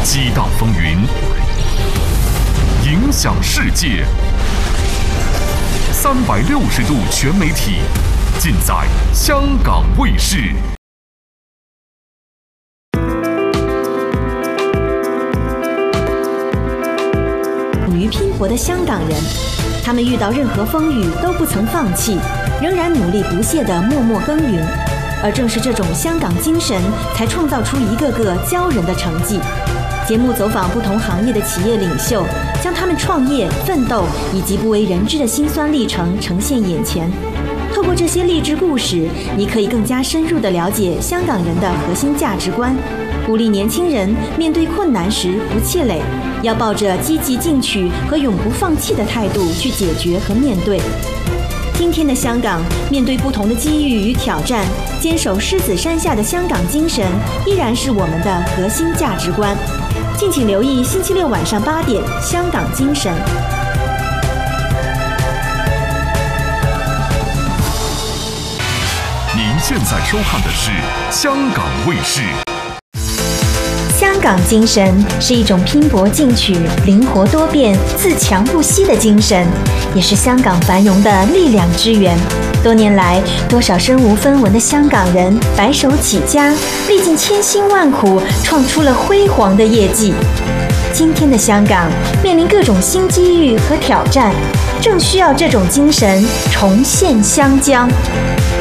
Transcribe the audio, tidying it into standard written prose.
激荡风云，影响世界。360度全媒体，尽在香港卫视。 勇于拼搏的香港人，他们遇到任何风雨都不曾放弃，仍然努力不懈地默默耕耘。而正是这种香港精神，才创造出一个个骄人的成绩。节目走访不同行业的企业领袖，将他们创业、奋斗以及不为人知的辛酸历程呈现眼前。透过这些励志故事，你可以更加深入地了解香港人的核心价值观，鼓励年轻人面对困难时不气馁，要抱着积极进取和永不放弃的态度去解决和面对。今天的香港，面对不同的机遇与挑战，坚守狮子山下的香港精神依然是我们的核心价值观。敬请留意星期六晚上8点，《香港精神》。 您现在收看的是香港卫视。 香港精神是一种拼搏进取、灵活多变、自强不息的精神，也是香港繁荣的力量之源。多年来，多少身无分文的香港人白手起家，历尽千辛万苦，创出了辉煌的业绩。今天的香港面临各种新机遇和挑战，正需要这种精神重现香江。